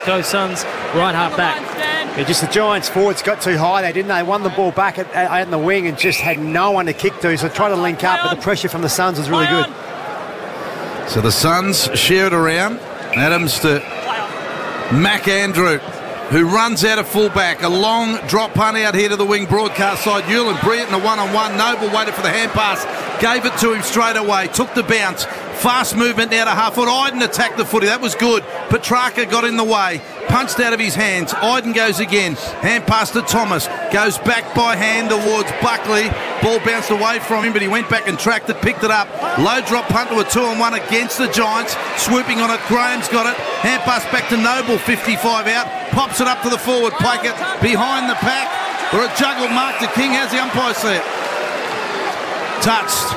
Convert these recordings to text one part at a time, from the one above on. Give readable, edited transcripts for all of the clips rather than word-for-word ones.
Go Suns, right half back. Yeah, just the Giants forwards got too high there, didn't they? Won the ball back out in the wing and just had no one to kick to, so tried to link up, but the pressure from the Suns was really good. So the Suns share it around. Adams to Mac Andrew, who runs out of fullback. A long drop punt out here to the wing broadcast side. Hewlin, brilliant in a one-on-one. Noble waited for the hand pass. Gave it to him straight away. Took the bounce. Fast movement now to half foot. Iden attacked the footy. That was good. Petrarca got in the way. Punched out of his hands. Iden goes again. Hand pass to Thomas. Goes back by hand towards Buckley. Ball bounced away from him, but he went back and tracked it, picked it up. Low drop punt to a 2-on-1 against the Giants. Swooping on it. Graham's got it. Hand pass back to Noble. 55 out. Pops it up to the forward pocket. Behind the pack. Or a juggle mark to King. How's the umpire see it? Touched.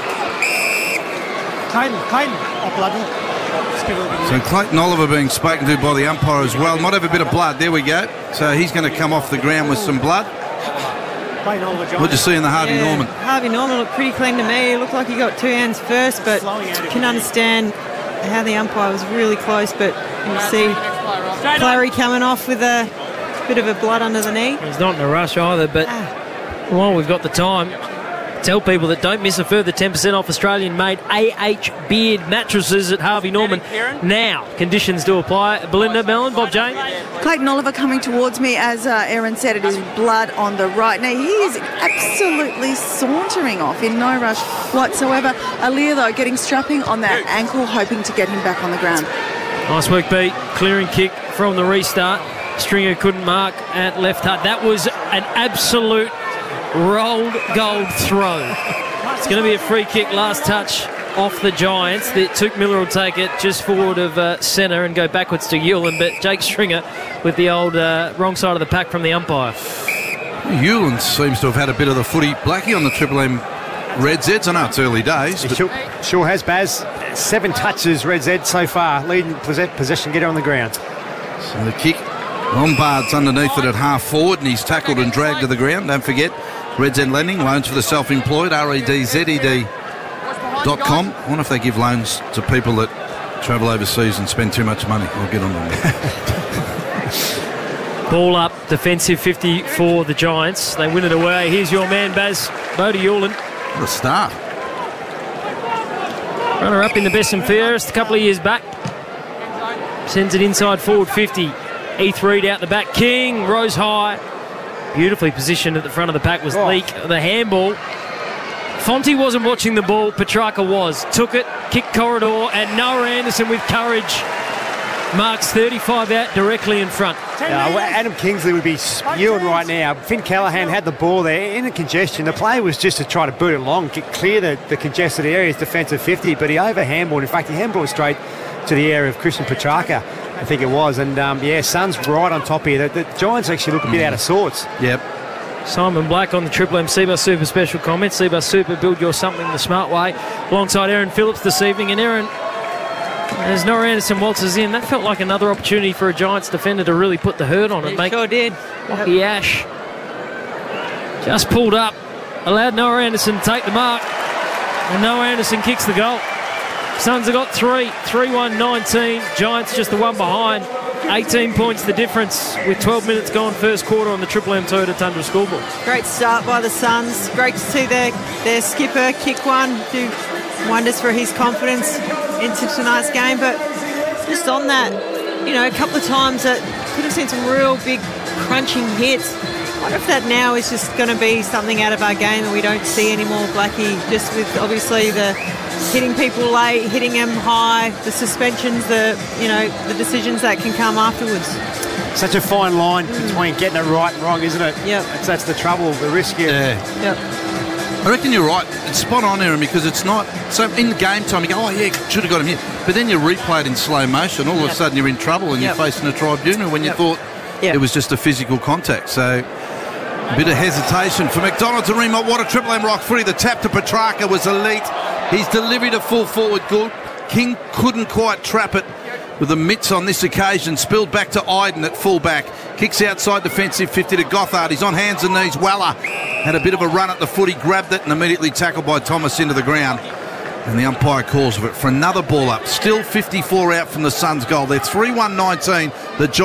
So Clayton Oliver being spoken to by the umpire as well. Might have a bit of blood. There we go. So he's going to come off the ground with some blood. What'd you see in the Harvey Norman? Harvey Norman looked pretty clean to me. It looked like he got two hands first, but you can understand how the umpire was really close. But you see Clary coming off with a bit of a blood under the knee. He's not in a rush either, but while we've got the time, tell people that don't miss a further 10% off Australian-made AH Beard mattresses at Harvey Norman. Now, conditions do apply. Belinda, Mellon, Bob Jane. Clayton Oliver coming towards me, as Aaron said, it is blood on the right knee. He is absolutely sauntering off in no rush whatsoever. Aaliyah, though, getting strapping on that ankle, hoping to get him back on the ground. Nice work, Pete. Clearing kick from the restart. Stringer couldn't mark at left hut. That was an absolute rolled gold throw. It's going to be a free kick, last touch off the Giants. Took Miller will take it just forward of centre and go backwards to Hewlin, but Jake Stringer with the old wrong side of the pack from the umpire. Hewlin seems to have had a bit of the footy Blackie on the Triple M Red Zeds. I know it's early days. He sure has, Baz. 7 touches, Red Z so far. Leading possession getter on the ground. So the kick, Lombard's underneath it at half forward, and he's tackled and dragged to the ground. Don't forget, Red Z Lending, loans for the self-employed, REDZED.com. I wonder if they give loans to people that travel overseas and spend too much money. I'll get on them. Ball up, defensive 50 for the Giants. They win it away. Here's your man, Baz, Bodie Hewlin. What a start. Runner-up in the best and fairest a couple of years back. Sends it inside forward 50. Heath Reid out the back. King rose high. Beautifully positioned at the front of the pack was Leak. The handball. Fonte wasn't watching the ball. Petrarca was. Took it, kicked corridor, and Noah Anderson with courage marks 35 out directly in front. Adam Kingsley would be spewing right now. Finn Callaghan had the ball there in the congestion. The play was just to try to boot it along, clear the congested areas, defensive 50, but he over-handballed. In fact, he handballed straight to the area of Christian Petrarca, I think it was. And, Suns right on top here. The Giants actually look a bit out of sorts. Yep. Simon Black on the Triple M Seabus Super special comments. Seabus Super, build your something the smart way. Alongside Aaron Phillips this evening. And Aaron, as Noah Anderson waltzes in, that felt like another opportunity for a Giants defender to really put the hurt on it. Sure did. Lockie Ash just pulled up, allowed Noah Anderson to take the mark, and Noah Anderson kicks the goal. Suns have got 3-1-19. Giants just the one behind. 18 points the difference with 12 minutes gone first quarter on the Triple M Toyota Tundra scoreboard. Great start by the Suns. Great to see their skipper kick one, do wonders for his confidence into tonight's game. But just on that, a couple of times that could have seen some real big crunching hits. I wonder if that now is just going to be something out of our game that we don't see anymore, Blackie, just with obviously the hitting people late, hitting them high, the suspensions, the decisions that can come afterwards. Such a fine line between getting it right and wrong, isn't it? Yeah. That's the trouble, the risk here. Yeah. Yep. I reckon you're right. It's spot on, Aaron, because it's not... So in the game time, you go, should have got him here. But then you replay it in slow motion. All of a sudden you're in trouble and you're facing a tribunal when you thought it was just a physical contact. So a bit of hesitation for McDonald to remote. What a Triple M rock footy. The tap to Petrarca was elite. He's delivered a full forward good. King couldn't quite trap it with the mitts on this occasion. Spilled back to Iden at full-back. Kicks outside defensive 50 to Gothard. He's on hands and knees. Weller had a bit of a run at the footy, grabbed it and immediately tackled by Thomas into the ground. And the umpire calls of it for another ball up. Still 54 out from the Suns' goal. They're 3-1-19. The